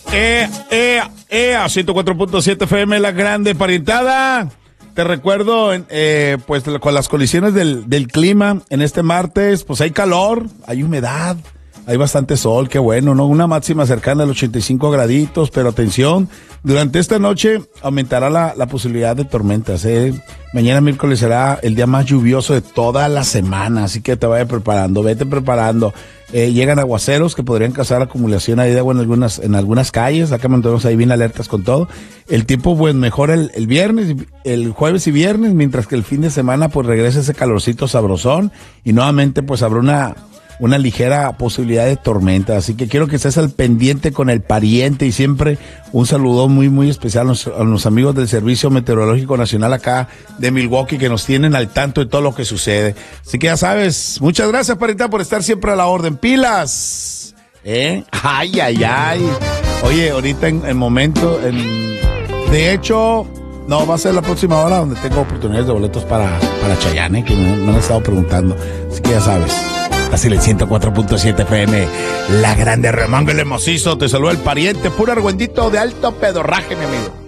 A 104.7 FM, la grande parientada. Te recuerdo, pues con las colisiones del clima, en este martes, pues hay calor, hay humedad, hay bastante sol, qué bueno, ¿no? Una máxima cercana a los 85 graditos, pero atención, durante esta noche aumentará la posibilidad de tormentas, Mañana miércoles será el día más lluvioso de toda la semana, así que vete preparando. Llegan aguaceros que podrían causar acumulación ahí de agua en algunas calles. Acá mantenemos ahí bien alertas con todo. El tiempo, pues, mejora el viernes, el jueves y viernes, mientras que el fin de semana, pues, regresa ese calorcito sabrosón y nuevamente, pues, habrá una ligera posibilidad de tormenta. Así que quiero que estés al pendiente con el pariente y siempre un saludo muy, muy especial a los amigos del Servicio Meteorológico Nacional acá de Milwaukee que nos tienen al tanto de todo lo que sucede. Así que ya sabes, muchas gracias, parienta, por estar siempre a la orden. ¡Pilas! ¡Ay! Oye, ahorita en momento, de hecho, no, va a ser la próxima hora donde tengo oportunidades de boletos para Chayanne, que me han estado preguntando. Así que ya sabes. Así el 104.7 FM, la grande remango, el macizo, te saluda el pariente, puro argüendito de alto pedorraje, mi amigo.